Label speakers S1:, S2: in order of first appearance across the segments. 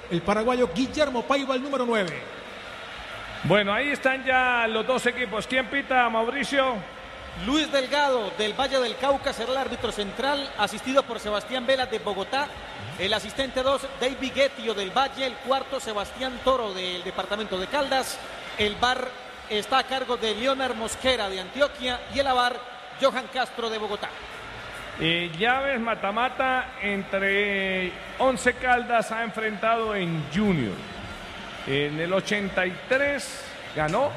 S1: el paraguayo Guillermo Paiva, el número 9.
S2: Bueno, ahí están ya los dos equipos. ¿Quién pita, Mauricio?
S3: Luis Delgado, del Valle del Cauca, será el árbitro central, asistido por Sebastián Vela, de Bogotá. El asistente 2, David Guettio, del Valle. El cuarto, Sebastián Toro, del departamento de Caldas. El VAR está a cargo de Leonard Mosquera, de Antioquia. Y el AVAR, Johan Castro, de Bogotá.
S2: Llaves mata-mata entre Once Caldas ha enfrentado en Junior. En el 83 ganó,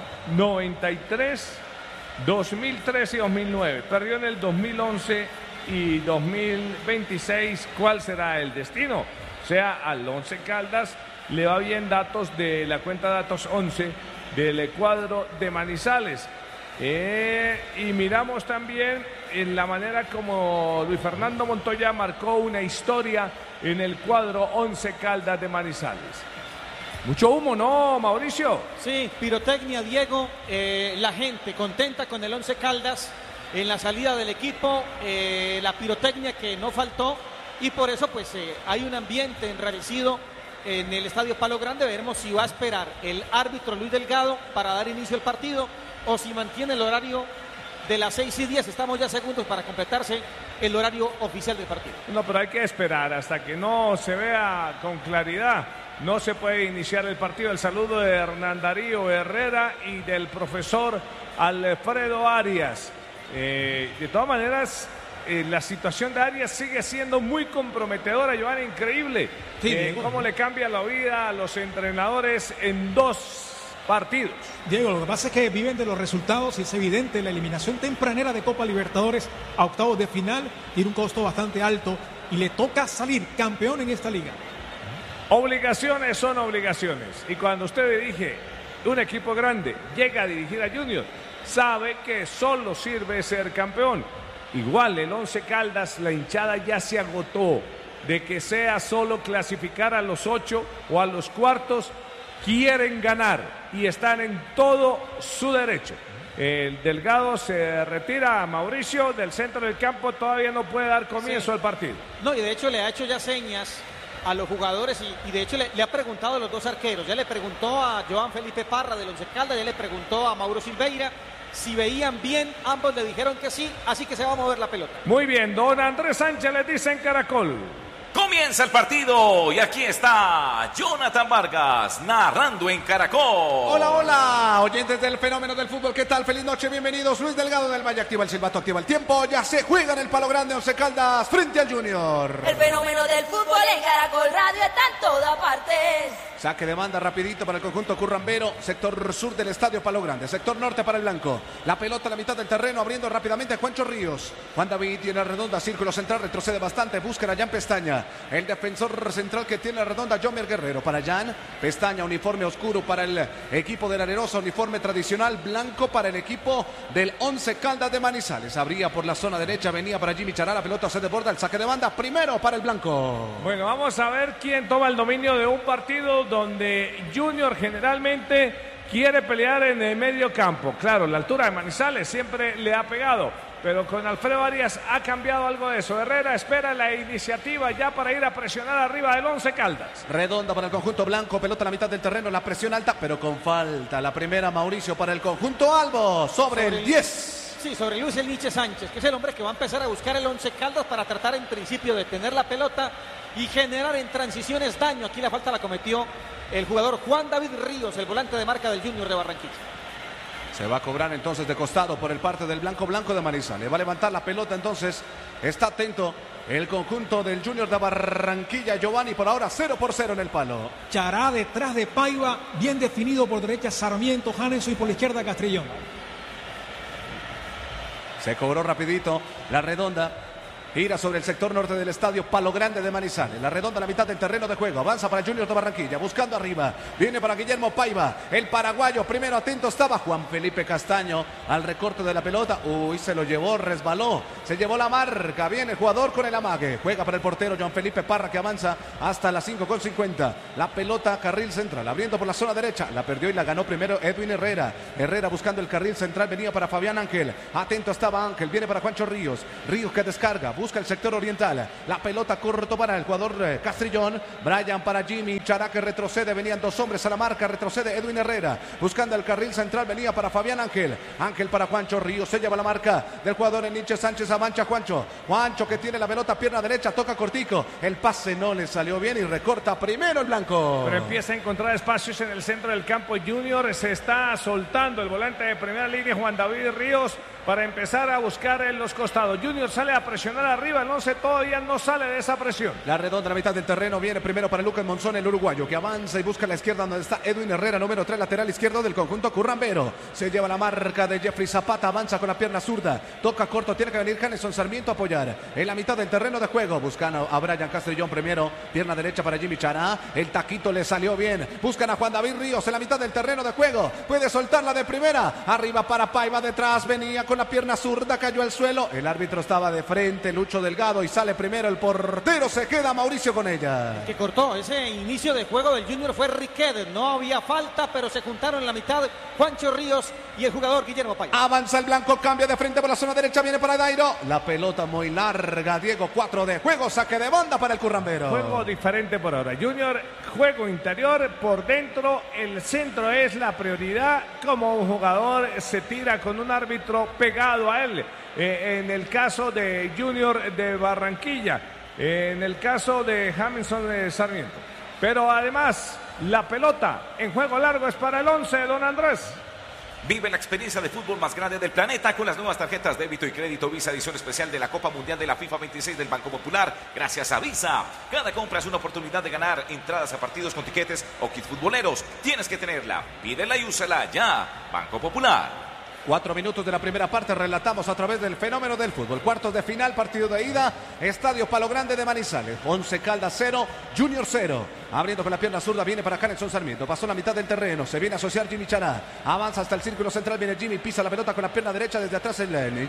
S2: 93, 2003 y 2009. Perdió en el 2011 y 2026. ¿Cuál será el destino? O sea, al Once Caldas le va bien datos de la cuenta Datos 11 del cuadro de Manizales. Y miramos también en la manera como Luis Fernando Montoya marcó una historia en el cuadro Once Caldas de Manizales. Mucho humo, ¿no, Mauricio?
S3: Sí, pirotecnia, Diego. La gente contenta con el Once Caldas en la salida del equipo. La pirotecnia que no faltó. Y por eso pues hay un ambiente enrarecido en el Estadio Palo Grande. Veremos si va a esperar el árbitro Luis Delgado para dar inicio al partido o si mantiene el horario de las 6:10. Estamos ya segundos para completarse el horario oficial del partido.
S2: No, pero hay que esperar hasta que no se vea con claridad. No se puede iniciar el partido. El saludo de Hernán Darío Herrera y del profesor Alfredo Arias. De todas maneras, la situación de Arias sigue siendo muy comprometedora, Giovanni, increíble. Sí, cómo le cambia la vida a los entrenadores en 2 partidos.
S1: Diego, lo que pasa es que viven de los resultados y es evidente, la eliminación tempranera de Copa Libertadores a octavos de final tiene un costo bastante alto y le toca salir campeón en esta liga.
S2: Obligaciones son obligaciones. Y cuando usted dirige un equipo grande, llega a dirigir a Junior, sabe que solo sirve ser campeón. Igual el Once Caldas, la hinchada ya se agotó de que sea solo clasificar a los 8 o a los cuartos. Quieren ganar y están en todo su derecho. El Delgado se retira, Mauricio, del centro del campo, todavía no puede dar comienzo al partido.
S3: No, y de hecho le ha hecho ya señas a los jugadores y de hecho le ha preguntado a los dos arqueros. Ya le preguntó a Joan Felipe Parra del Once Caldas, ya le preguntó a Mauro Silveira si veían bien. Ambos le dijeron que sí, así que se va a mover la pelota.
S2: Muy bien, don Andrés Sánchez le dice en Caracol.
S4: Comienza el partido y aquí está Jonathan Vargas narrando en Caracol.
S5: Hola, hola, oyentes del fenómeno del fútbol, ¿qué tal? Feliz noche, bienvenidos. Luis Delgado del Valle activa el silbato, activa el tiempo. Ya se juega en el Palo Grande Once Caldas frente al Junior.
S6: El fenómeno del fútbol en Caracol Radio está en todas partes.
S5: Saque de banda rapidito para el conjunto currambero, sector sur del Estadio Palo Grande, sector norte para el blanco. La pelota a la mitad del terreno, abriendo rápidamente a Juancho Ríos. Juan David tiene redonda, círculo central, retrocede bastante, busca a Jan Pestaña. El defensor central que tiene la redonda, Jomer Guerrero. Para Jan Pestaña, uniforme oscuro para el equipo de la Arerosa, uniforme tradicional blanco para el equipo del Once Caldas de Manizales. Abría por la zona derecha, venía para Jimmy Chará, la pelota se desborda, el saque de banda, primero para el blanco.
S2: Bueno, vamos a ver quién toma el dominio de un partido donde Junior generalmente quiere pelear en el medio campo. Claro, la altura de Manizales siempre le ha pegado, pero con Alfredo Arias ha cambiado algo de eso. Herrera espera la iniciativa ya para ir a presionar arriba del Once Caldas.
S5: Redonda para el conjunto blanco, pelota a la mitad del terreno, la presión alta, pero con falta. La primera, Mauricio, para el conjunto albo, sobre el 10.
S3: Sí, sobre Luis El Niche Sánchez, que es el hombre que va a empezar a buscar el Once Caldas para tratar en principio de tener la pelota y generar en transiciones daño. Aquí la falta la cometió el jugador Juan David Ríos, el volante de marca del Junior de Barranquilla.
S5: Se va a cobrar entonces de costado por el parte del blanco de Manizales. Va a levantar la pelota entonces. Está atento el conjunto del Junior de Barranquilla. Giovanni, por ahora 0-0 en el palo.
S1: Chará detrás de Paiva, bien definido por derecha Sarmiento, Janeso y por la izquierda Castrillón.
S5: Se cobró rapidito la redonda. Gira sobre el sector norte del estadio Palo Grande de Manizales. La redonda a la mitad del terreno de juego. Avanza para Junior de Barranquilla. Buscando arriba. Viene para Guillermo Paiva. El paraguayo. Primero atento estaba Juan Felipe Castaño. Al recorte de la pelota. Uy, se lo llevó. Resbaló. Se llevó la marca. Viene el jugador con el amague. Juega para el portero Juan Felipe Parra que avanza hasta las 5:50. La pelota carril central. Abriendo por la zona derecha. La perdió y la ganó primero Edwin Herrera. Herrera buscando el carril central. Venía para Fabián Ángel. Atento estaba Ángel. Viene para Juancho Ríos. Ríos que descarga. busca el sector oriental. La pelota corto para el jugador Castrillón. Brian para Jimmy Chará, que retrocede. Venían dos hombres a la marca. Retrocede Edwin Herrera. Buscando el carril central. Venía para Fabián Ángel. Ángel para Juancho Ríos. Se lleva la marca del jugador Nietzsche Sánchez. Avanza Juancho. Juancho, que tiene la pelota, pierna derecha. Toca cortico. El pase no le salió bien y recorta primero el blanco.
S2: Pero empieza a encontrar espacios en el centro del campo. Junior se está soltando el volante de primera línea, Juan David Ríos, para empezar a buscar en los costados. Junior sale a presionar arriba, el 11 todavía no sale de esa presión.
S5: La redonda a la mitad del terreno viene primero para Lucas Monzón, el uruguayo, que avanza y busca a la izquierda donde está Edwin Herrera, número 3, lateral izquierdo del conjunto currambero. Se lleva la marca de Jeffrey Zapata, avanza con la pierna zurda, toca corto, tiene que venir Janeson Sarmiento a apoyar. En la mitad del terreno de juego, buscando a Brian Castrillón primero, pierna derecha para Jimmy Chará, el taquito le salió bien. Buscan a Juan David Ríos en la mitad del terreno de juego, puede soltarla de primera, arriba para Paiva, detrás venía con la pierna zurda, cayó al suelo, el árbitro estaba de frente, Lucho Delgado, y sale primero el portero, se queda Mauricio con ella.
S3: Que cortó ese inicio de juego del Junior fue Riquet, no había falta, pero se juntaron en la mitad Juancho Ríos y el jugador Guillermo Paiva.
S5: Avanza el blanco, cambia de frente por la zona derecha, viene para Dairo, la pelota muy larga, Diego, 4 de juego, saque de banda para el currambero.
S2: Juego diferente por ahora, Junior, juego interior, por dentro, el centro es la prioridad, como un jugador se tira con un árbitro pegado a él, en el caso de Junior de Barranquilla, en el caso de Jameson Sarmiento, pero además la pelota en juego largo es para el 11, don Andrés.
S4: Vive la experiencia de fútbol más grande del planeta con las nuevas tarjetas débito y crédito Visa, edición especial de la Copa Mundial de la FIFA 26 del Banco Popular. Gracias a Visa, cada compra es una oportunidad de ganar entradas a partidos con tiquetes o kits futboleros. Tienes que tenerla, pídela y úsala ya. Banco Popular.
S5: 4 minutos de la primera parte, relatamos a través del fenómeno del fútbol. Cuartos de final, partido de ida, Estadio Palo Grande de Manizales. 11 Caldas 0, Junior 0. Abriendo con la pierna zurda, viene para Janeson Sarmiento. Pasó la mitad del terreno, se viene a asociar Jimmy Chará. Avanza hasta el círculo central, viene Jimmy, pisa la pelota con la pierna derecha, desde atrás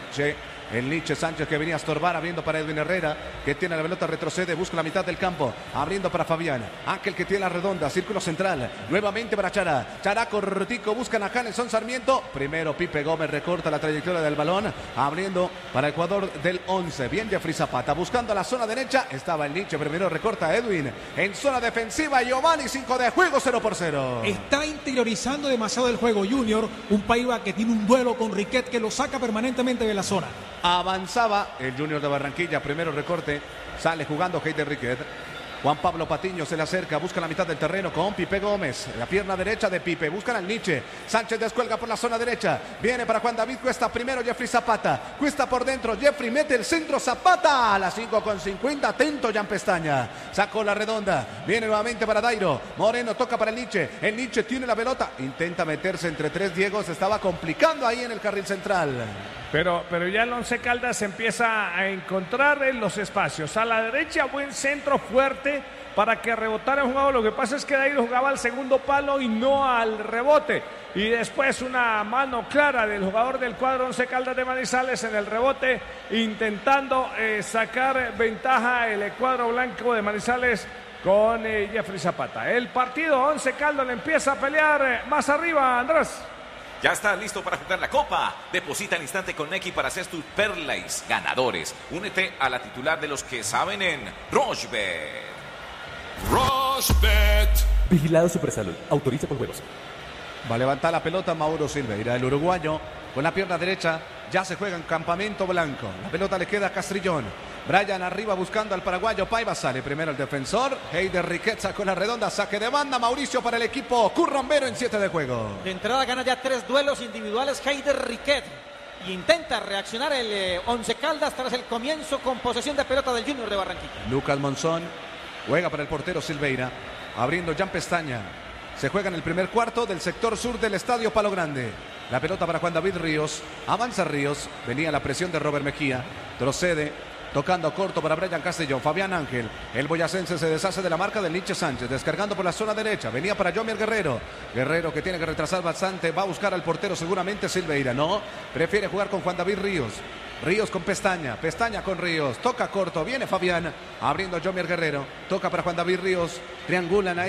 S5: el Nietzsche Sánchez, que venía a estorbar, abriendo para Edwin Herrera, que tiene la pelota, retrocede, busca la mitad del campo, abriendo para Fabián Ángel, que tiene la redonda, círculo central, nuevamente para Chará. Chará cortico, buscan a Janeson Sarmiento. Primero Pipe Gómez recorta la trayectoria del balón, abriendo para el jugador del 11, bien Jeffrey Zapata, buscando la zona derecha, estaba el Nietzsche, primero recorta a Edwin, en zona defensiva, Giovanni, 5 de juego, 0-0.
S1: Está interiorizando demasiado el juego Junior, un Paiva que tiene un duelo con Riquet que lo saca permanentemente de la zona.
S5: Avanzaba el Junior de Barranquilla, primero recorte, sale jugando Heider Riquet. Juan Pablo Patiño se le acerca, busca la mitad del terreno con Pipe Gómez, la pierna derecha de Pipe, buscan al Nietzsche, Sánchez descuelga por la zona derecha, viene para Juan David Cuesta, primero Jeffrey Zapata, Cuesta por dentro, Jeffrey mete el centro, Zapata a las 5:50, atento Jan Pestaña, sacó la redonda, viene nuevamente para Dairo, Moreno toca para el Nietzsche tiene la pelota, intenta meterse entre tres, Diego se estaba complicando ahí en el carril central.
S2: Pero ya el 11 Caldas empieza a encontrar en los espacios. A la derecha, buen centro fuerte para que rebotara el jugador. Lo que pasa es que Dairo jugaba al segundo palo y no al rebote. Y después una mano clara del jugador del cuadro 11 Caldas de Manizales en el rebote, intentando sacar ventaja el cuadro blanco de Manizales con Jeffrey Zapata. El partido 11 Caldas le empieza a pelear más arriba, Andrés.
S4: Ya está listo para jugar la Copa. Deposita al instante con Nequi para hacer tus perlas ganadores. Únete a la titular de los que saben en Rochebet.
S7: Rochebet. Vigilado Supersalud. Autoriza por juegos.
S5: Va a levantar la pelota Mauro Silveira, el uruguayo, con la pierna derecha. Ya se juega en campamento blanco. La pelota le queda a Castrillón. Brian arriba buscando al paraguayo. Paiva sale primero el defensor. Heider Riquet con la redonda. Saque de banda. Mauricio para el equipo currambero en 7 de juego.
S3: De entrada gana ya 3 duelos individuales Heider Riquet. Y intenta reaccionar el 11 Caldas tras el comienzo con posesión de pelota del Junior de Barranquilla.
S5: Lucas Monzón juega para el portero Silveira. Abriendo Jan Pestaña. Se juega en el primer cuarto del sector sur del Estadio Palo Grande. La pelota para Juan David Ríos. Avanza Ríos. Venía la presión de Robert Mejía. Procede. Tocando corto para Brian Castellón. Fabián Ángel. El boyacense se deshace de la marca del Nietzsche Sánchez. Descargando por la zona derecha. Venía para Yomier Guerrero. Guerrero que tiene que retrasar bastante. Va a buscar al portero seguramente Silveira. No. Prefiere jugar con Juan David Ríos. Ríos con Pestaña. Pestaña con Ríos. Toca corto. Viene Fabián. Abriendo Yomier Guerrero. Toca para Juan David Ríos. Triangulan ahí.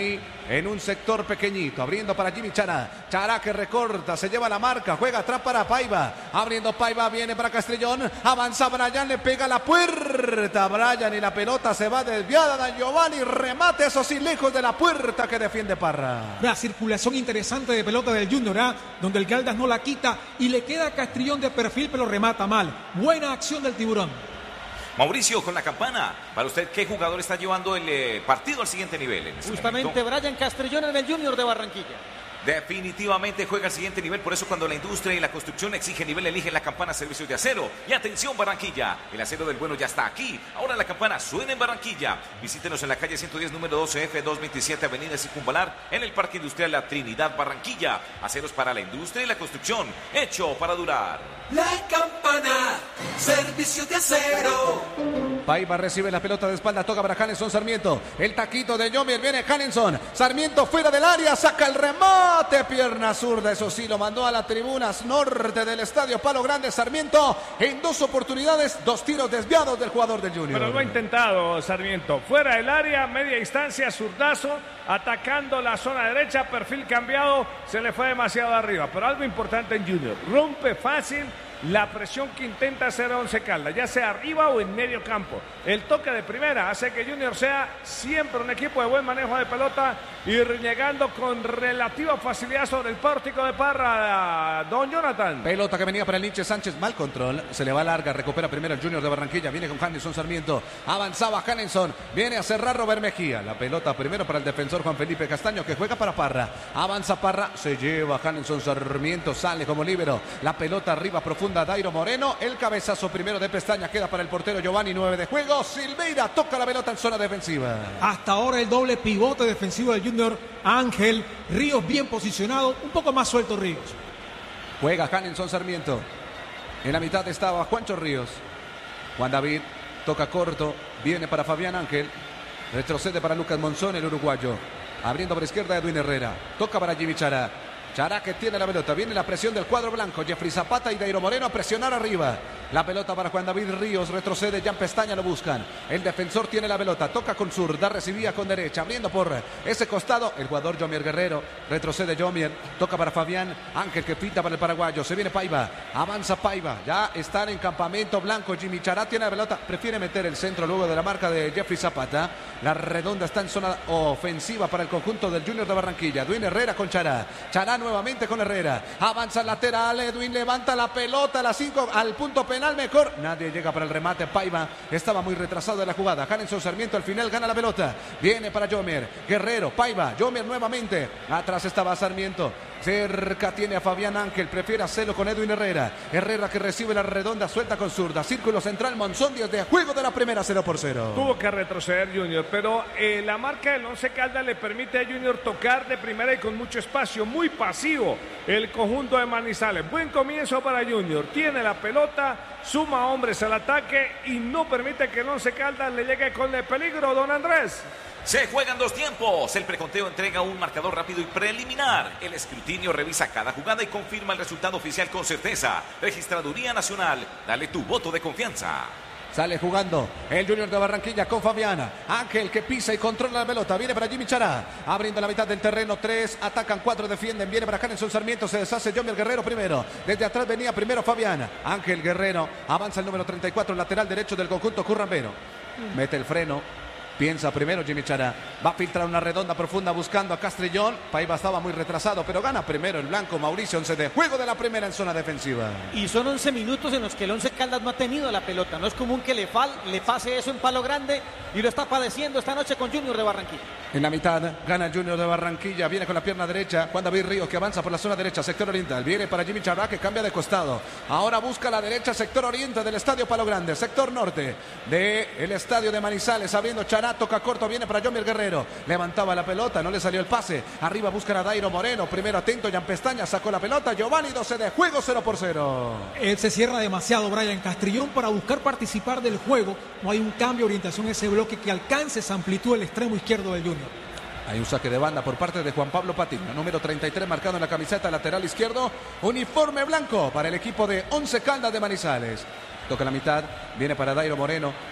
S5: en un sector pequeñito, abriendo para Jimmy Chará. Chará que recorta, se lleva la marca, juega atrás para Paiva. Abriendo Paiva, viene para Castrillón. Avanza Brian, le pega la puerta. Brian y la pelota se va desviada. Dan Giovanni, remate, eso sí, lejos de la puerta que defiende Parra.
S1: Una circulación interesante de pelota del Junior, donde el Caldas no la quita y le queda a Castrillón de perfil, pero remata mal. Buena acción del Tiburón.
S4: Mauricio, con la campana, para usted, ¿qué jugador está llevando el partido al siguiente nivel? En este
S3: Justamente
S4: momento?
S3: Brian Castrillón en el Junior de Barranquilla.
S4: Definitivamente juega al siguiente nivel, por eso cuando la industria y la construcción exige nivel, elige la campana Servicios de Acero. Y atención Barranquilla, el acero del bueno ya está aquí. Ahora la campana suena en Barranquilla. Visítenos en la calle 110, número 12F, 227, Avenida Circunvalar, en el Parque Industrial La Trinidad, Barranquilla. Aceros para la industria y la construcción, hecho para durar.
S8: La campana, Servicios de Acero.
S5: Paiva recibe la pelota de espalda, toca para Hanenson Sarmiento. El taquito de Yomier, viene Hanenson. Sarmiento fuera del área, saca el remate. Pierna zurda, eso sí, lo mandó a las tribunas norte del estadio Palo Grande. Sarmiento en 2 oportunidades, 2 tiros desviados del jugador del Junior.
S2: Pero lo ha intentado Sarmiento. Fuera del área, media distancia, zurdazo, atacando la zona derecha, perfil cambiado, se le fue demasiado arriba. Pero algo importante en Junior, rompe fácil la presión que intenta hacer Once Caldas, ya sea arriba o en medio campo. El toque de primera hace que Junior sea siempre un equipo de buen manejo de pelota y llegando con relativa facilidad sobre el pórtico de Parra. Don Jonathan.
S5: Pelota que venía para el Nietzsche Sánchez, mal control, se le va larga, recupera primero el Junior de Barranquilla, viene con Hanenson Sarmiento, avanzaba Hanenson, viene a cerrar Robert Mejía, la pelota primero para el defensor Juan Felipe Castaño que juega para Parra, avanza Parra, se lleva Hanenson Sarmiento, sale como líbero, la pelota arriba profunda Dairo Moreno, el cabezazo primero de Pestaña queda para el portero Giovanni, 9 de juego, Silveira toca la pelota en zona defensiva.
S1: Hasta ahora el doble pivote defensivo del Junior, Ángel, Ríos bien posicionado, un poco más suelto Ríos.
S5: Juega Hanenson Sarmiento, en la mitad estaba Juancho Ríos, Juan David toca corto, viene para Fabián Ángel, retrocede para Lucas Monzón, el uruguayo, abriendo por izquierda Edwin Herrera, toca para Jimmy Chará. Chará que tiene la pelota, viene la presión del cuadro blanco, Jeffrey Zapata y Dairo Moreno a presionar arriba. La pelota para Juan David Ríos, retrocede, Jan Pestaña lo buscan. El defensor tiene la pelota, toca con zurda, recibía con derecha, abriendo por ese costado el jugador Yomier Guerrero, retrocede Yomier, toca para Fabián Ángel que pinta para el paraguayo, se viene Paiva, avanza Paiva, ya están en campamento blanco, Jimmy Chará tiene la pelota, prefiere meter el centro luego de la marca de Jeffrey Zapata. La redonda está en zona ofensiva para el conjunto del Junior de Barranquilla. Edwin Herrera con Chará, Chará nuevamente con Herrera, avanza el lateral, Edwin levanta la pelota a la 5 al punto penal, mejor, nadie llega para el remate, Paiva estaba muy retrasado de la jugada, Hanenson Sarmiento al final gana la pelota, viene para Yomier, Guerrero, Paiva, Yomier nuevamente, atrás estaba Sarmiento, cerca tiene a Fabián Ángel, prefiere hacerlo con Edwin Herrera, Herrera que recibe la redonda, suelta con zurda, círculo central, Monzón, 10 de juego de la primera, 0-0.
S2: Tuvo que retroceder Junior, pero la marca del Once Caldas le permite a Junior tocar de primera y con mucho espacio, muy pasivo el conjunto de Manizales. Buen comienzo para Junior, tiene la pelota, suma hombres al ataque y no permite que el Once Caldas le llegue con el peligro, don Andrés.
S4: Se juegan 2 tiempos. El preconteo entrega un marcador rápido y preliminar. El escrutinio revisa cada jugada y confirma el resultado oficial con certeza. Registraduría Nacional. Dale tu voto de confianza.
S5: Sale jugando el Junior de Barranquilla con Fabiana. Ángel que pisa y controla la pelota. Viene para Jimmy Chará. Abriendo la mitad del terreno. 3 atacan, 4 defienden. Viene para Hanenson Sarmiento. Se deshace Yomier Guerrero primero. Desde atrás venía primero Fabiana. Ángel Guerrero. Avanza el número 34, lateral derecho del conjunto currambero. Mete el freno. Piensa primero Jimmy Chará, va a filtrar una redonda profunda buscando a Castrillón. Paiva estaba muy retrasado, pero gana primero el blanco Mauricio, 11 de juego de la primera en zona defensiva.
S3: Y son 11 minutos en los que el Once Caldas no ha tenido la pelota. No es común que le pase eso en Palo Grande y lo está padeciendo esta noche con Junior de Barranquilla.
S5: En la mitad gana el Junior de Barranquilla, viene con la pierna derecha, Juan David Ríos que avanza por la zona derecha, sector oriental, viene para Jimmy Chará que cambia de costado. Ahora busca la derecha, sector oriente del estadio Palo Grande, sector norte del estadio de Manizales, abriendo Chará, toca corto, viene para Yomier Guerrero, levantaba la pelota, no le salió el pase, arriba buscan a Dairo Moreno, primero atento, Jan Pestaña sacó la pelota, Giovanni, 12 de juego, 0-0.
S1: Él se cierra demasiado, Brian Castrillón, para buscar participar del juego. No hay un cambio de orientación en ese bloque que alcance esa amplitud del extremo izquierdo del Junior.
S5: Hay un saque de banda por parte de Juan Pablo Patiño, número 33 marcado en la camiseta lateral izquierdo, uniforme blanco para el equipo de Once Caldas de Manizales. Toca la mitad, viene para Dairo Moreno.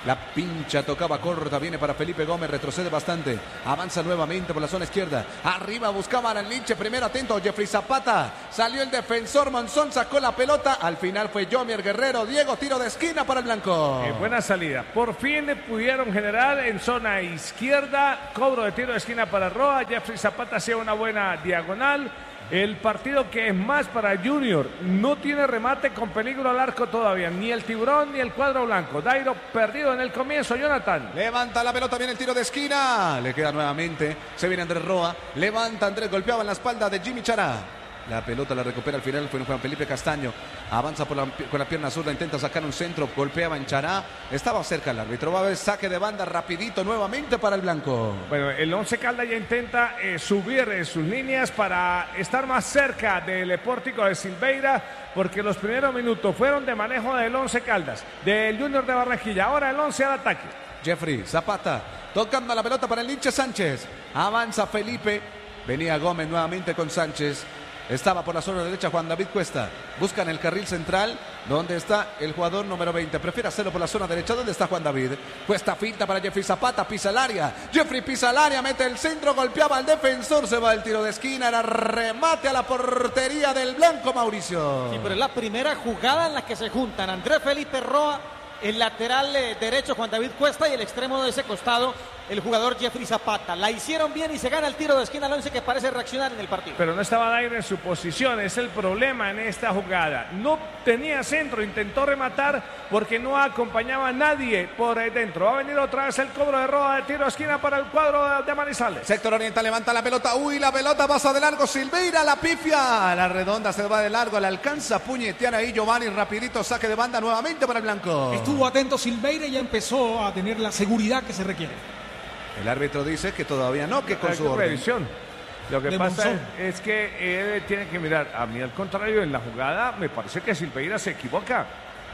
S5: La pincha, tocaba corta, viene para Felipe Gómez, retrocede bastante. Avanza nuevamente por la zona izquierda. Arriba buscaban al Linche, primero atento, Jeffrey Zapata. Salió el defensor, Monzón sacó la pelota. Al final fue Yomier Guerrero. Diego, tiro de esquina para el blanco.
S2: Buena salida. Por fin pudieron generar en zona izquierda. Cobro de tiro de esquina para Roa. Jeffrey Zapata hacía una buena diagonal. El partido que es más para Junior, no tiene remate con peligro al arco todavía, ni el tiburón ni el cuadro blanco. Dairo perdido en el comienzo, Jonathan.
S5: Levanta la pelota, viene el tiro de esquina, le queda nuevamente, se viene Andrés Roa, levanta Andrés, golpeaba en la espalda de Jimmy Chará. La pelota la recupera al final, fue Juan Felipe Castaño. Avanza con la pierna zurda, intenta sacar un centro, golpeaba en Chará. Estaba cerca el árbitro, va a haber saque de banda rapidito nuevamente para el blanco.
S2: Bueno, el Once Caldas ya intenta subir sus líneas para estar más cerca del pórtico de Silveira, porque los primeros minutos fueron de manejo del Once Caldas, del Junior de Barranquilla. Ahora el Once al ataque.
S5: Jeffrey Zapata, tocando la pelota para el Linche Sánchez. Avanza Felipe, venía Gómez nuevamente con Sánchez. Estaba por la zona derecha Juan David Cuesta. Buscan el carril central, donde está el jugador número 20. Prefiere hacerlo por la zona derecha. ¿Dónde está Juan David? Cuesta finta para Jeffrey Zapata, pisa el área. Jeffrey pisa el área, mete el centro, golpeaba al defensor. Se va el tiro de esquina, era remate a la portería del blanco, Mauricio.
S3: Sí, pero es la primera jugada en la que se juntan Andrés Felipe Roa, el lateral derecho Juan David Cuesta y el extremo de ese costado, el jugador Jeffrey Zapata. La hicieron bien y se gana el tiro de esquina al Once, que parece reaccionar en el partido.
S2: Pero no estaba Dairo en su posición, es el problema en esta jugada. No tenía centro, intentó rematar porque no acompañaba a nadie por ahí dentro. Va a venir otra vez el cobro de Roa de tiro de esquina para el cuadro de Manizales.
S5: Sector oriental, levanta la pelota. Uy, la pelota pasa de largo. Silveira, la pifia. La redonda se va de largo, le alcanza a puñetear ahí Giovanni. Rapidito, saque de banda nuevamente para el blanco.
S1: Estuvo atento Silveira y ya empezó a tener la seguridad que se requiere.
S5: El árbitro dice que todavía no, que con su orden.
S2: Revisión. Lo que
S1: De
S2: pasa
S1: Monzón.
S2: es que él tiene que mirar. A mí, al contrario, en la jugada me parece que Silveira se equivoca.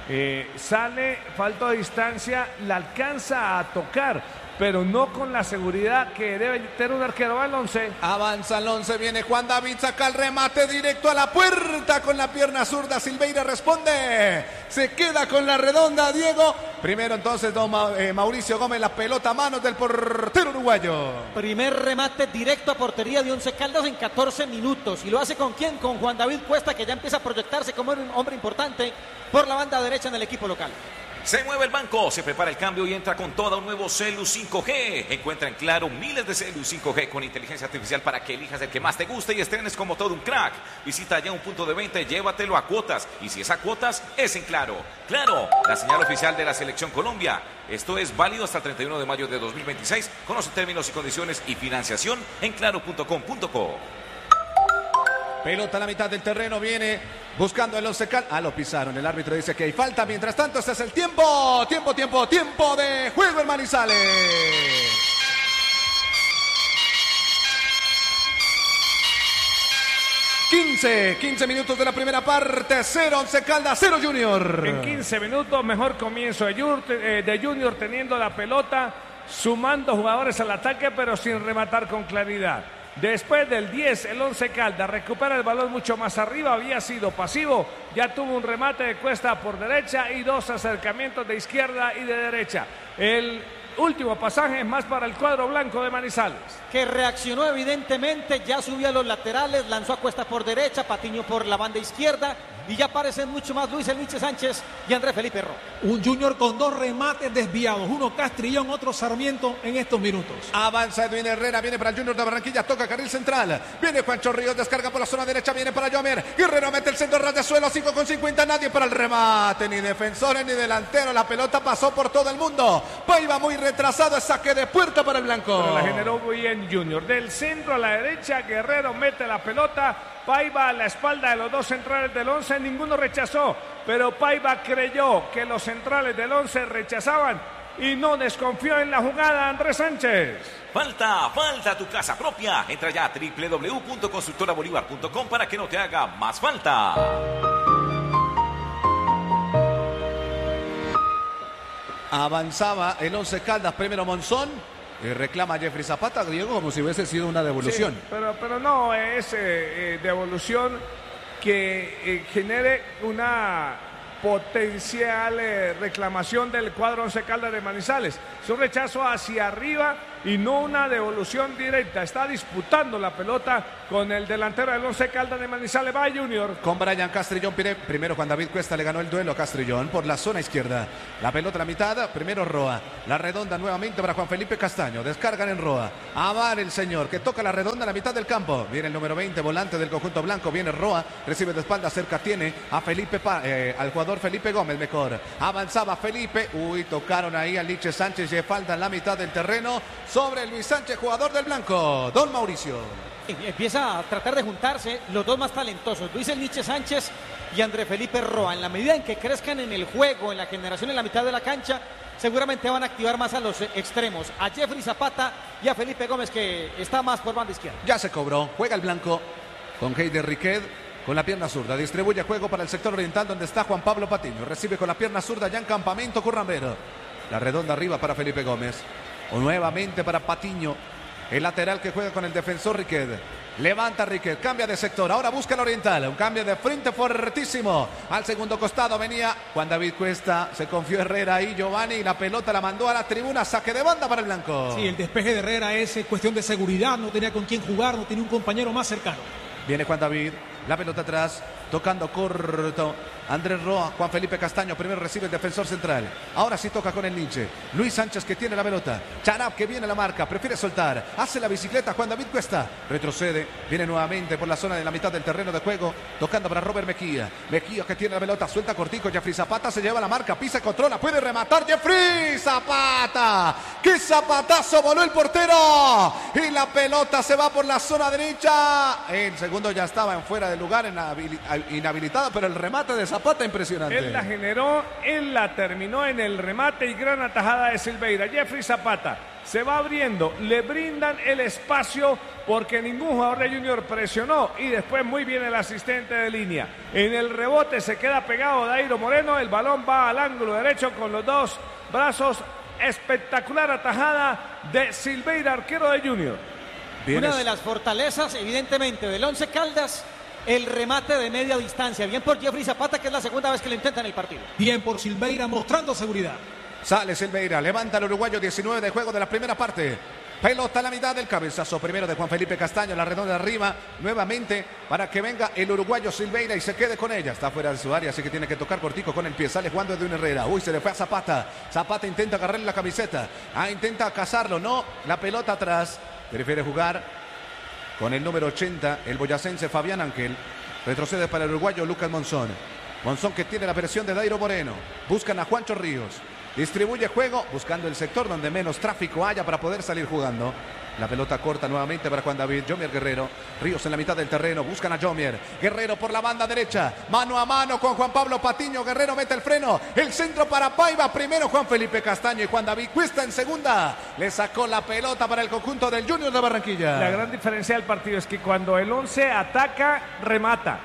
S2: Sale, falta de distancia, la alcanza a tocar, pero no con la seguridad que debe tener un arquero al Once.
S5: Avanza el Once, viene Juan David, saca el remate directo a la puerta con la pierna zurda. Silveira responde, se queda con la redonda Diego. Primero entonces Mauricio Gómez, la pelota a manos del portero uruguayo.
S3: Primer remate directo a portería de Once Caldas en 14 minutos. ¿Y lo hace con quién? Con Juan David Cuesta, que ya empieza a proyectarse como un hombre importante por la banda derecha en el equipo local.
S4: Se mueve el banco, se prepara el cambio y entra con todo un nuevo Celu 5G. Encuentra en Claro miles de Celu 5G con inteligencia artificial para que elijas el que más te guste y estrenes como todo un crack. Visita ya un punto de venta y llévatelo a cuotas. Y si es a cuotas, es en Claro. Claro, la señal oficial de la Selección Colombia. Esto es válido hasta el 31 de mayo de 2026. Conoce términos y condiciones y financiación en claro.com.co.
S5: Pelota a la mitad del terreno, viene buscando el Once Caldas. Lo pisaron, el árbitro dice que hay falta. Mientras tanto, este es el tiempo de juego en Manizales. 15 minutos de la primera parte, 0 Once Caldas, 0 Junior.
S2: En 15 minutos, mejor comienzo de Junior teniendo la pelota, sumando jugadores al ataque, pero sin rematar con claridad. Después del 10, el Once Caldas recupera el balón mucho más arriba, había sido pasivo, ya tuvo un remate de Cuesta por derecha y dos acercamientos de izquierda y de derecha. El último pasaje es más para el cuadro blanco de Manizales,
S3: que reaccionó evidentemente, ya subió a los laterales, lanzó a Cuesta por derecha, Patiño por la banda izquierda y ya aparecen mucho más Luis El Linche Sánchez y Andrés Felipe Roa.
S1: Un Junior con dos remates desviados, uno Castrillón, otro Sarmiento en estos minutos.
S5: Avanza Edwin Herrera, viene para el Junior de Barranquilla, toca carril central, viene Juancho Ríos, descarga por la zona derecha, viene para Yomer, Guerrero mete el centro ras de suelo, 5,50, nadie para el remate, ni defensores ni delantero, la pelota pasó por todo el mundo, Paiva muy retrasado, es saque de puerta para el blanco.
S2: Pero la generó muy bien Junior, del centro a la derecha, Guerrero mete la pelota, Paiva a la espalda de los dos centrales del Once, ninguno rechazó, pero Paiva creyó que los centrales del Once rechazaban y no desconfió en la jugada Andrés Sánchez.
S4: Falta tu casa propia. Entra ya a www.constructorabolivar.com para que no te haga más falta.
S5: Avanzaba el Once Caldas, primero Monzón. Reclama Jeffrey Zapata, Diego, como si hubiese sido una devolución.
S2: Sí, pero no es devolución que genere una potencial reclamación del cuadro Once Caldas de Manizales. Es un rechazo hacia arriba y no una devolución directa. Está disputando la pelota con el delantero del Once Caldas de Manizales. Va Junior.
S5: Con Brian Castrillón. Primero Juan David Cuesta le ganó el duelo a Castrillón por la zona izquierda. La pelota a la mitad. Primero Roa. La redonda nuevamente para Juan Felipe Castaño. Descargan en Roa. Amar el señor que toca la redonda a la mitad del campo. Viene el número 20, volante del conjunto blanco. Viene Roa. Recibe de espalda. Cerca tiene a al jugador Felipe Gómez mejor. Avanzaba Felipe. Uy, tocaron ahí a Liche Sánchez. Y falta en la mitad del terreno sobre Luis Sánchez, jugador del blanco. Don Mauricio.
S3: Empieza a tratar de juntarse los dos más talentosos, Luis El Niche Sánchez y André Felipe Roa. En la medida en que crezcan en el juego, en la generación, en la mitad de la cancha, seguramente van a activar más a los extremos, a Jeffrey Zapata y a Felipe Gómez, que está más por banda izquierda.
S5: Ya se cobró, juega el blanco con Heider Riquet. Con la pierna zurda, distribuye juego para el sector oriental donde está Juan Pablo Patiño. Recibe con la pierna zurda ya en Campamento Currambero. La redonda arriba para Felipe Gómez. O nuevamente para Patiño. El lateral que juega con el defensor Riquet. Levanta Riquet, cambia de sector. Ahora busca el oriental. Un cambio de frente fuertísimo. Al segundo costado venía Juan David Cuesta. Se confió Herrera ahí, Giovanni. Y la pelota la mandó a la tribuna. Saque de banda para el blanco.
S1: Sí, el despeje de Herrera es cuestión de seguridad. No tenía con quién jugar, no tenía un compañero más cercano.
S5: Viene Juan David, la pelota atrás, tocando corto. Andrés Roa, Juan Felipe Castaño, primero recibe el defensor central. Ahora sí toca con el Nietzsche. Luis Sánchez que tiene la pelota. Charab que viene a la marca, prefiere soltar. Hace la bicicleta Juan David Cuesta. Retrocede, viene nuevamente por la zona de la mitad del terreno de juego. Tocando para Robert Mejía. Mejía que tiene la pelota, suelta cortico. Jeffrey Zapata se lleva la marca, pisa, controla, puede rematar Jeffrey Zapata. ¡Qué zapatazo voló el portero! Y la pelota se va por la zona derecha. El segundo ya estaba en fuera del lugar, inhabilitado, pero el remate de Zapata impresionante.
S2: Él la generó, él la terminó en el remate y gran atajada de Silveira. Jeffrey Zapata se va abriendo, le brindan el espacio porque ningún jugador de Junior presionó y después muy bien el asistente de línea. En el rebote se queda pegado Dairo Moreno, el balón va al ángulo derecho con los dos brazos. Espectacular atajada de Silveira, arquero de Junior.
S3: Una de las fortalezas, evidentemente, del Once Caldas, el remate de media distancia. Bien por Jeffrey Zapata, que es la segunda vez que lo intenta en el partido.
S1: Bien por Silveira, mostrando seguridad.
S5: Sale Silveira, levanta el uruguayo, 19 de juego de la primera parte. Pelota a la mitad del cabezazo primero de Juan Felipe Castaño, la redonda arriba, nuevamente para que venga el uruguayo Silveira y se quede con ella. Está fuera de su área, así que tiene que tocar cortico con el pie. Sale jugando de un Herrera. Uy, se le fue a Zapata. Zapata intenta agarrarle la camiseta. Intenta cazarlo. No, la pelota atrás. Prefiere jugar con el número 80, el boyacense Fabián Ángel. Retrocede para el uruguayo Lucas Monzón. Monzón que tiene la presión de Dairo Moreno. Buscan a Juancho Ríos. Distribuye juego buscando el sector donde menos tráfico haya para poder salir jugando. La pelota corta nuevamente para Juan David. Jomier Guerrero. Ríos en la mitad del terreno. Buscan a Jomier. Guerrero por la banda derecha. Mano a mano con Juan Pablo Patiño. Guerrero mete el freno. El centro para Paiva. Primero Juan Felipe Castaño y Juan David Cuesta en segunda. Le sacó la pelota para el conjunto del Junior de Barranquilla.
S2: La gran diferencia del partido es que cuando el 11 ataca, remata.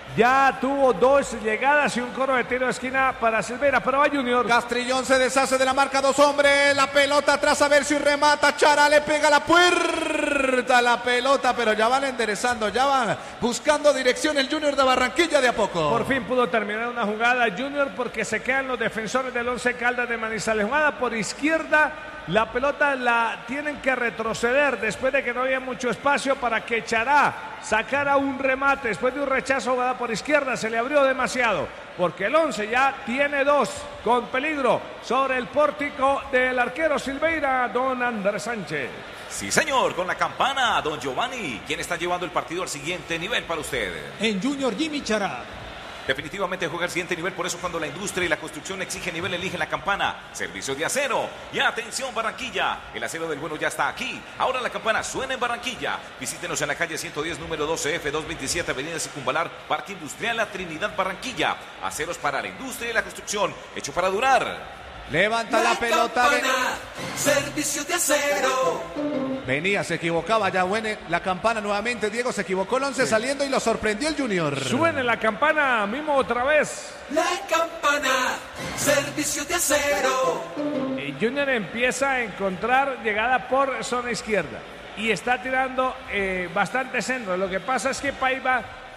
S2: Ya tuvo dos llegadas y un coro de tiro de esquina para Silveira, pero va Junior.
S5: Castrillón se deshace de la marca, dos hombres, la pelota atrás a ver si remata. Chara le pega a la puerta, la pelota, pero ya van enderezando, ya van buscando dirección el Junior de Barranquilla de a poco.
S2: Por fin pudo terminar una jugada Junior porque se quedan los defensores del Once Caldas de Manizales. Jugada por izquierda. La pelota la tienen que retroceder después de que no había mucho espacio para que Chará sacara un remate. Después de un rechazo jugada por izquierda se le abrió demasiado porque el 11 ya tiene dos con peligro sobre el pórtico del arquero Silveira, don Andrés Sánchez.
S4: Sí, señor, con la campana, don Giovanni. ¿Quién está llevando el partido al siguiente nivel para usted?
S1: En Junior, Jimmy Chará.
S4: Definitivamente juega al siguiente nivel, por eso cuando la industria y la construcción exige nivel, elige la campana. Servicio de acero. Y atención Barranquilla, el acero del bueno ya está aquí. Ahora la campana suena en Barranquilla. Visítenos en la calle 110, número 12F, 227, avenida Circunvalar, Parque Industrial La Trinidad, Barranquilla. Aceros para la industria y la construcción, hecho para durar.
S5: Levanta la pelota.
S8: Campana, servicio de acero.
S5: Venía, se equivocaba ya, bueno, la campana nuevamente. Diego se equivocó el 11 saliendo y lo sorprendió el Junior.
S2: Suene la campana, Mimo, otra vez.
S8: La campana, servicio de acero.
S2: Junior empieza a encontrar llegada por zona izquierda y está tirando bastante centro. Lo que pasa es que Paiva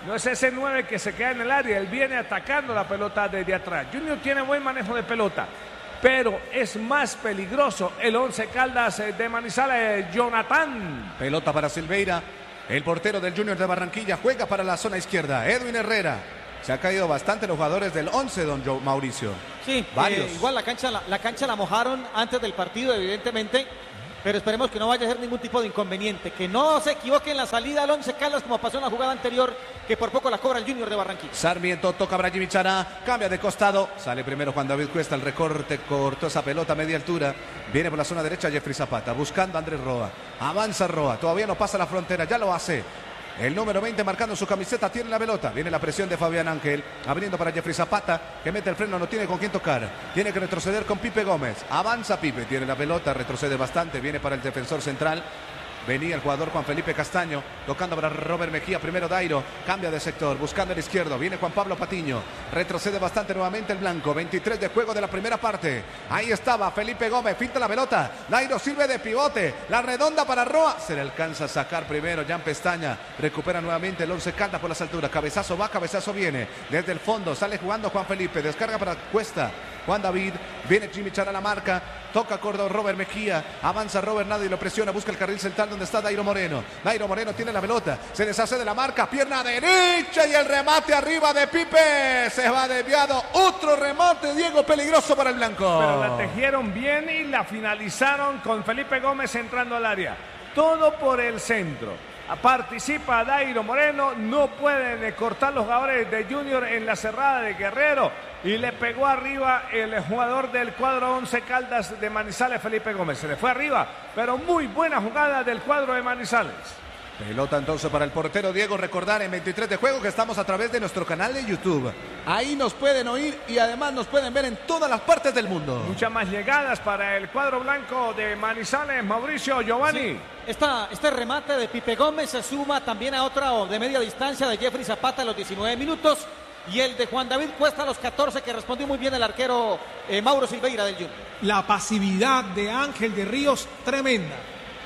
S2: No es ese 9 que se queda en el área, él viene atacando la pelota desde atrás. Junior tiene buen manejo de pelota, pero es más peligroso el Once Caldas de Manizales, Jonathan.
S5: Pelota para Silveira, el portero del Junior de Barranquilla, juega para la zona izquierda. Edwin Herrera. Se ha caído bastante los jugadores del 11, don Mauricio.
S3: Sí,
S5: varios.
S3: Igual la cancha la mojaron antes del partido, evidentemente. Pero esperemos que no vaya a ser ningún tipo de inconveniente. Que no se equivoque en la salida al Once Caldas como pasó en la jugada anterior, que por poco la cobra el Junior de Barranquilla.
S5: Sarmiento toca a Brahim Chará, cambia de costado. Sale primero Juan David Cuesta, el recorte, cortó esa pelota a media altura. Viene por la zona derecha Jeffrey Zapata, buscando a Andrés Roa. Avanza Roa, todavía no pasa la frontera, ya lo hace. El número 20 marcando su camiseta, tiene la pelota. Viene la presión de Fabián Ángel, abriendo para Jeffrey Zapata, que mete el freno, no tiene con quién tocar. Tiene que retroceder con Pipe Gómez. Avanza Pipe, tiene la pelota, retrocede bastante. Viene para el defensor central. Venía el jugador Juan Felipe Castaño, tocando para Robert Mejía, primero Dairo, cambia de sector, buscando el izquierdo, viene Juan Pablo Patiño, retrocede bastante nuevamente el blanco, 23 de juego de la primera parte, ahí estaba Felipe Gómez, finta la pelota, Dairo sirve de pivote, la redonda para Roa, se le alcanza a sacar primero Jan Pestaña, recupera nuevamente el Once Caldas por las alturas, cabezazo va, cabezazo viene, desde el fondo sale jugando Juan Felipe, descarga para Cuesta, Juan David, viene Jimmy Chará a la marca, toca Córdoba Robert Mejía, avanza Robert Nadie, lo presiona, busca el carril central donde está Dairo Moreno. Dairo Moreno tiene la pelota, se deshace de la marca, pierna derecha y el remate arriba de Pipe, se va desviado, otro remate, Diego, peligroso para el blanco.
S2: Pero la tejieron bien y la finalizaron con Felipe Gómez entrando al área. Todo por el centro. Participa Dairo Moreno, no pueden cortar los jugadores de Junior en la cerrada de Guerrero y le pegó arriba el jugador del cuadro Once Caldas de Manizales, Felipe Gómez. Se le fue arriba, pero muy buena jugada del cuadro de Manizales.
S5: Pelota entonces para el portero Diego. Recordar en 23 de juego que estamos a través de nuestro canal de YouTube. Ahí nos pueden oír y además nos pueden ver en todas las partes del mundo.
S2: Muchas más llegadas para el cuadro blanco de Manizales, Mauricio, Giovanni.
S3: Sí. Este remate de Pipe Gómez se suma también a otra de media distancia de Jeffrey Zapata a los 19 minutos y el de Juan David Cuesta a los 14, que respondió muy bien el arquero Mauro Silveira del Junior.
S1: La pasividad de Ángel de Ríos, tremenda.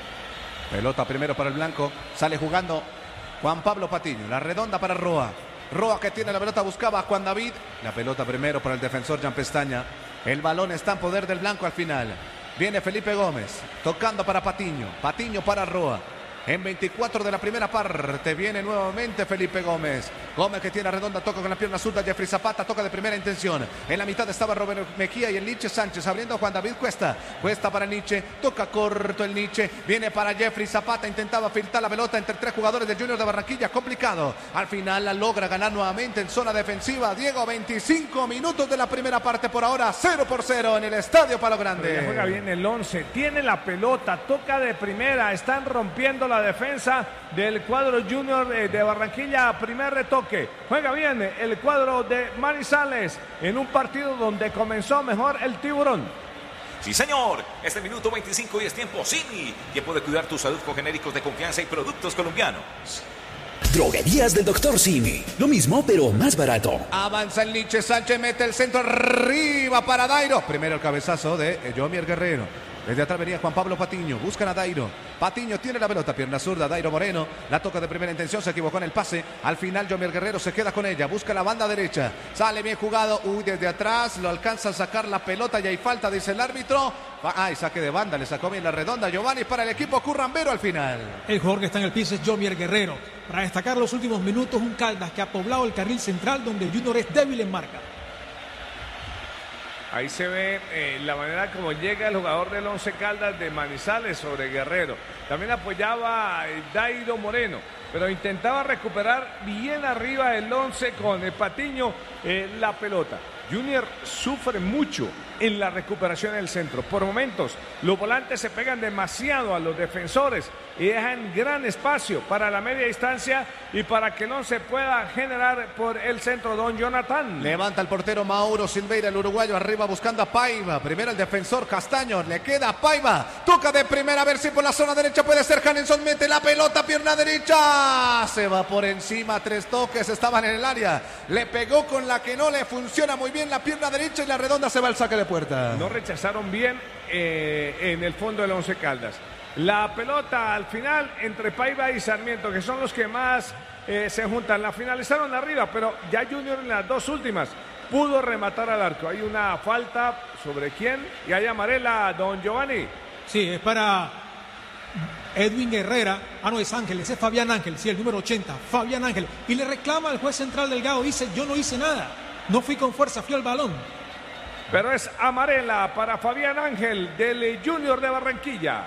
S5: Pelota primero para el blanco, sale jugando Juan Pablo Patiño, la redonda para Roa. Roa que tiene la pelota, buscaba a Juan David. La pelota primero para el defensor Jan Pestaña. El balón está en poder del blanco al final. Viene Felipe Gómez, tocando para Patiño. Patiño para Roa. En 24 de la primera parte viene nuevamente Felipe Gómez. Gómez que tiene la redonda, toca con la pierna zurda. Jeffrey Zapata toca de primera intención. En la mitad estaba Robert Mejía y el Nietzsche Sánchez abriendo a Juan David Cuesta. Cuesta para Nietzsche, toca corto el Nietzsche. Viene para Jeffrey Zapata, intentaba filtrar la pelota entre tres jugadores del Junior de Barranquilla. Complicado. Al final la logra ganar nuevamente en zona defensiva. Diego, 25 minutos de la primera parte por ahora. 0-0 en el Estadio Palo Grande.
S2: Ya juega bien el 11, tiene la pelota, toca de primera, están rompiendo la defensa del cuadro Junior de Barranquilla. Primer retoque, juega bien el cuadro de Manizales en un partido donde comenzó mejor el Tiburón.
S4: Sí, señor. Este minuto 25 y es tiempo Simi. Tiempo de cuidar tu salud con genéricos de confianza y productos colombianos.
S9: Droguerías del Dr. Simi. Lo mismo, pero más barato.
S5: Avanza el Nietzsche Sánchez, mete el centro arriba para Dairo. Primero el cabezazo de Yomier Guerrero. Desde atrás venía Juan Pablo Patiño, buscan a Dairo. Patiño tiene la pelota, pierna zurda, Dairo Moreno. La toca de primera intención, se equivocó en el pase. Al final Yomier Guerrero se queda con ella, busca la banda derecha. Sale bien jugado, desde atrás, lo alcanza a sacar la pelota y hay falta, dice el árbitro. Saque de banda, le sacó bien la redonda Giovanni para el equipo currambero al final.
S1: El jugador que está en el piso es Yomier Guerrero. Para destacar los últimos minutos, un Caldas que ha poblado el carril central donde el Junior es débil en marca.
S2: Ahí se ve la manera como llega el jugador del Once Caldas de Manizales sobre Guerrero. También apoyaba a Dairo Moreno, pero intentaba recuperar bien arriba el Once con el Patiño la pelota. Junior sufre mucho en la recuperación del centro. Por momentos, los volantes se pegan demasiado a los defensores y dejan gran espacio para la media distancia y para que no se pueda generar por el centro don Jonathan.
S5: Levanta el portero Mauro Silveira, el uruguayo, arriba buscando a Paiva. Primero el defensor Castaño, le queda a Paiva. Toca de primera, a ver si por la zona derecha puede ser Hanenson. Mete la pelota, pierna derecha. Se va por encima, 3 toques, estaban en el área. Le pegó con la que no le funciona muy bien la pierna derecha y la redonda se va al saque de puerta.
S2: No rechazaron bien en el fondo del Once Caldas. La pelota al final entre Paiva y Sarmiento, que son los que más se juntan. La finalizaron arriba, pero ya Junior en las dos últimas pudo rematar al arco. Hay una falta, ¿sobre quién? Y hay amarela, don Giovanni.
S1: Sí, es para Edwin Herrera. No, es Ángel, ese es Fabián Ángel, sí, el número 80, Fabián Ángel. Y le reclama al juez central Delgado, dice, yo no hice nada, no fui con fuerza, fui al balón.
S2: Pero es amarela para Fabián Ángel del Junior de Barranquilla.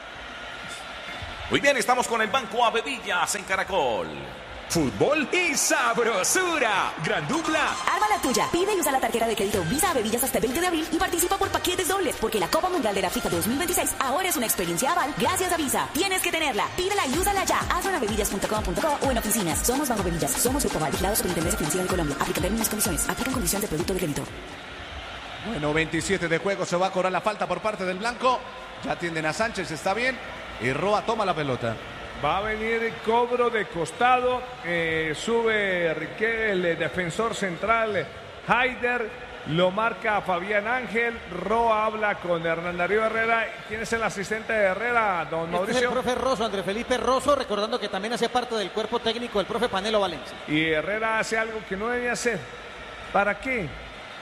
S4: Muy bien, estamos con el Banco Avevillas en Caracol.
S9: Fútbol y sabrosura. Gran dupla.
S10: Arma la tuya. Pide y usa la tarjeta de crédito Visa Bebillas hasta el 20 de abril y participa por paquetes dobles, porque la Copa Mundial de la FIFA 2026 ahora es una experiencia aval gracias a Visa. Tienes que tenerla. Pídela y úsala ya. Hazlo en avevillas.com.co o en oficinas. Somos Banco Bebillas. Somos Grupo Aval, vigilado Superintendencia Financiera de Colombia. Aplica términos y condiciones. Aplican condiciones de producto de crédito.
S5: Bueno, 27 de juego, se va a cobrar la falta por parte del blanco. Ya atienden a Sánchez, está bien. Y Roa toma la pelota.
S2: Va a venir el cobro de costado. Sube Riquelme, el defensor central, Haider. Lo marca Fabián Ángel. Roa habla con Hernán Darío Herrera. ¿Quién es el asistente de Herrera, don Mauricio?
S3: Es el profe Rosso, Andrés Felipe Rosso, recordando que también hace parte del cuerpo técnico del profe Panelo Valencia.
S2: Y Herrera hace algo que no debe hacer. ¿Para qué?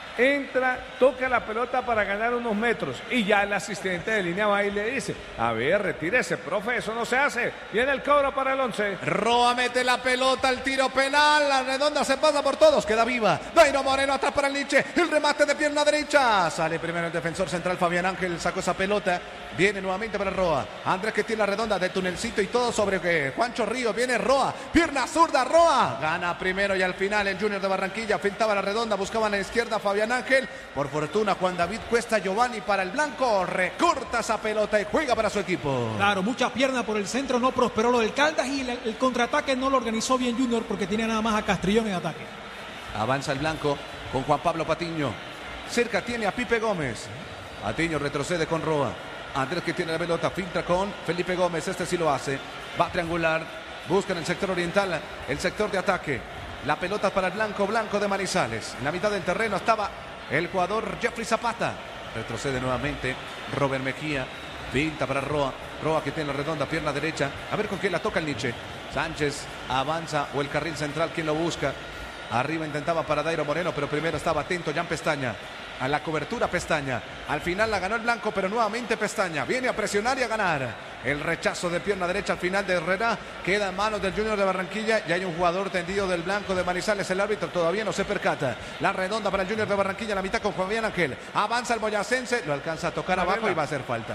S2: Entra, toca la pelota para ganar unos metros y ya el asistente de línea va y le dice, a ver, retírese, profe, eso no se hace. Viene el cobro para el 11.
S5: Roa mete la pelota al tiro penal, la redonda se pasa por todos, queda viva. Dairo Moreno atrás para el Nietzsche, el remate de pierna derecha. Sale primero el defensor central Fabián Ángel, sacó esa pelota. Viene nuevamente para Roa. Andrés que tiene la redonda de tunelcito y todo sobre que Juancho Río. Viene Roa, pierna zurda, Roa. Gana primero y al final el Junior de Barranquilla. Pintaba la redonda, buscaba a la izquierda Fabián Ángel. Por fortuna Juan David Cuesta Giovanni para el blanco. Recorta esa pelota y juega para su equipo.
S1: Claro, mucha pierna por el centro, no prosperó lo del Caldas y el contraataque no lo organizó bien Junior porque tiene nada más a Castrillón en ataque.
S5: Avanza el blanco con Juan Pablo Patiño. Cerca tiene a Pipe Gómez. Patiño retrocede con Roa. Andrés que tiene la pelota, filtra con Felipe Gómez, este sí lo hace, va a triangular, busca en el sector oriental, el sector de ataque, la pelota para el blanco de Manizales, en la mitad del terreno estaba el jugador Jeffrey Zapata, retrocede nuevamente, Robert Mejía, pinta para Roa, Roa que tiene la redonda, pierna derecha, a ver con quién la toca el Nietzsche, Sánchez avanza o el carril central, ¿quién lo busca? Arriba intentaba para Dairo Moreno, pero primero estaba atento Jan Pestaña. A la cobertura Pestaña. Al final la ganó el blanco, pero nuevamente Pestaña. Viene a presionar y a ganar. El rechazo de pierna derecha al final de Herrera. Queda en manos del Junior de Barranquilla. Y hay un jugador tendido del blanco de Manizales. El árbitro todavía no se percata. La redonda para el Junior de Barranquilla. La mitad con Fabián Ángel. Avanza el boyacense. Lo alcanza a tocar abajo y va a hacer falta.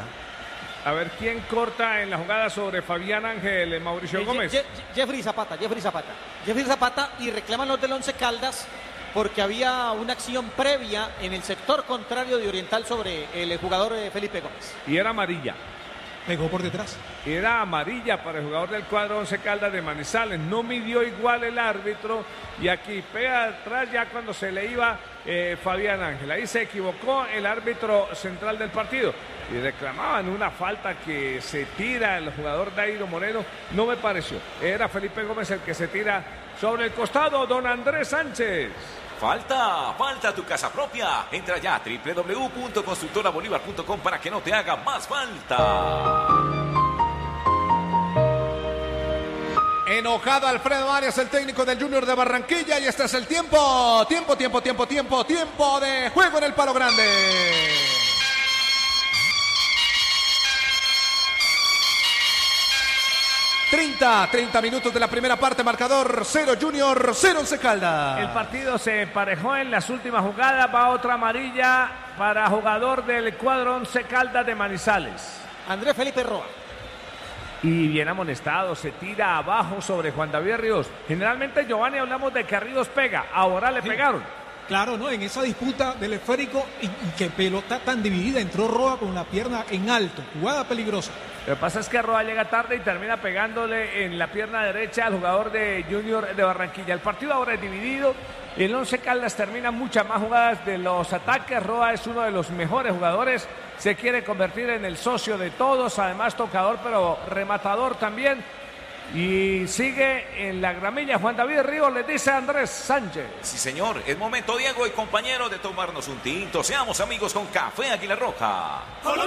S2: A ver quién corta en la jugada sobre Fabián Ángel, Mauricio Gómez.
S3: Jeffrey Zapata. Jeffrey Zapata y reclaman los del Once Caldas porque había una acción previa en el sector contrario de Oriental sobre el jugador Felipe Gómez.
S2: Y era amarilla.
S1: Pegó por detrás.
S2: Era amarilla para el jugador del cuadro Once Caldas de Manizales. No midió igual el árbitro. Y aquí pega atrás ya cuando se le iba Fabián Ángel. Ahí se equivocó el árbitro central del partido. Y reclamaban una falta que se tira el jugador Dairo Moreno. No me pareció. Era Felipe Gómez el que se tira sobre el costado. Don Andrés Sánchez.
S4: Falta tu casa propia. Entra ya a www.constructorabolívar.com para que no te haga más falta.
S5: Enojado Alfredo Arias, el técnico del Junior de Barranquilla. Y este es el tiempo de juego en el Palo Grande. 30 minutos de la primera parte, marcador 0 Junior, 0 Once Caldas.
S2: El partido se emparejó en las últimas jugadas, va otra amarilla para jugador del cuadro Once Caldas de Manizales.
S3: Andrés Felipe Roa.
S2: Y bien amonestado, se tira abajo sobre Juan David Ríos. Generalmente, Giovanni, hablamos de que Ríos pega, ahora le pegaron.
S1: Claro, ¿no? En esa disputa del esférico y que pelota tan dividida, entró Roa con la pierna en alto, jugada peligrosa.
S2: Lo que pasa es que Roa llega tarde y termina pegándole en la pierna derecha al jugador de Junior de Barranquilla. El partido ahora es dividido. El Once Caldas termina muchas más jugadas de los ataques. Roa es uno de los mejores jugadores. Se quiere convertir en el socio de todos. Además tocador, pero rematador también. Y sigue en la gramilla Juan David Ríos, le dice a Andrés Sánchez.
S4: Sí, señor. Es momento, Diego y compañero, de tomarnos un tinto. Seamos amigos con Café Águila Roja.